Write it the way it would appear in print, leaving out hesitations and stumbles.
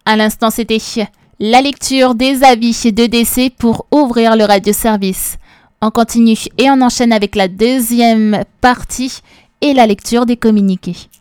À l'instant, c'était la lecture des avis de décès pour ouvrir le radioservice. On continue et on enchaîne avec la deuxième partie et la lecture des communiqués.